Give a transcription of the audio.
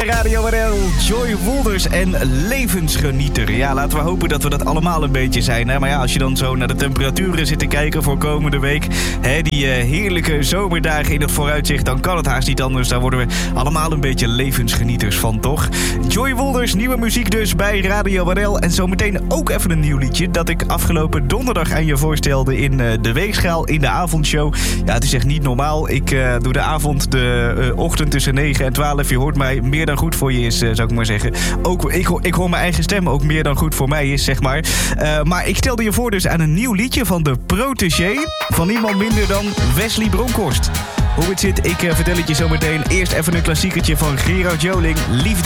Radio RL, Joy Wolders en levensgenieter. Ja, laten we hopen dat we dat allemaal een beetje zijn. Hè? Maar ja, als je dan zo naar de temperaturen zit te kijken voor komende week, hè, die heerlijke zomerdagen in het vooruitzicht, dan kan het haast niet anders. Daar worden we allemaal een beetje levensgenieters van, toch? Joy Wolders, nieuwe muziek dus bij Radio RL. En zometeen ook even een nieuw liedje dat ik afgelopen donderdag aan je voorstelde in de Weegschaal in de avondshow. Ja, het is echt niet normaal. Ik doe de avond, de ochtend tussen 9 en 12. Je hoort mij meer dan goed voor je is, zou ik maar zeggen. Ook, ik hoor mijn eigen stem ook meer dan goed voor mij is, zeg maar. Maar ik stelde je voor dus aan een nieuw liedje van de protégé van niemand minder dan Wesley Bronkhorst. Hoe het zit, ik vertel het je zo meteen. Eerst even een klassiekertje van Gerard Joling, Liefde.